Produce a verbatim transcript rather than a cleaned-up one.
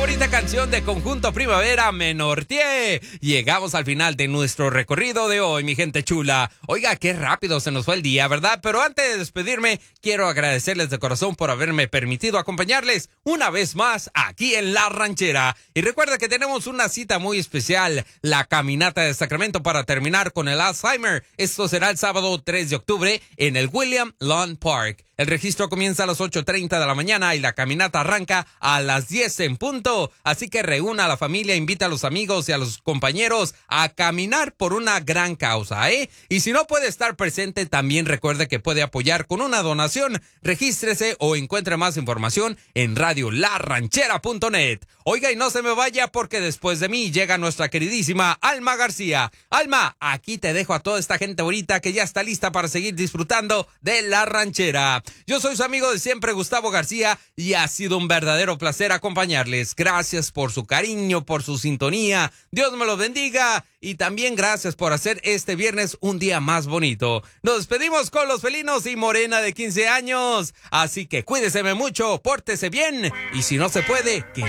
Bonita canción de Conjunto Primavera, Me Norteé. Llegamos al final de nuestro recorrido de hoy, mi gente chula. Oiga, qué rápido se nos fue el día, ¿verdad? Pero antes de despedirme, quiero agradecerles de corazón por haberme permitido acompañarles una vez más aquí en La Ranchera. Y recuerda que tenemos una cita muy especial, la Caminata de Sacramento para terminar con el Alzheimer. Esto será el sábado tres de octubre en el William Lawn Park. El registro comienza a las ocho treinta de la mañana y la caminata arranca a las diez en punto. Así que reúna a la familia, invita a los amigos y a los compañeros a caminar por una gran causa, ¿eh? Y si no puede estar presente, también recuerde que puede apoyar con una donación. Regístrese o encuentre más información en radio la ranchera punto net. Oiga, y no se me vaya porque después de mí llega nuestra queridísima Alma García. Alma, aquí te dejo a toda esta gente bonita que ya está lista para seguir disfrutando de La Ranchera. Yo soy su amigo de siempre, Gustavo García, y ha sido un verdadero placer acompañarles. Gracias por su cariño, por su sintonía. Dios me los bendiga. Y también gracias por hacer este viernes un día más bonito. Nos despedimos con los felinos y Morena de quince años. Así que cuídeseme mucho, pórtese bien. Y si no se puede, que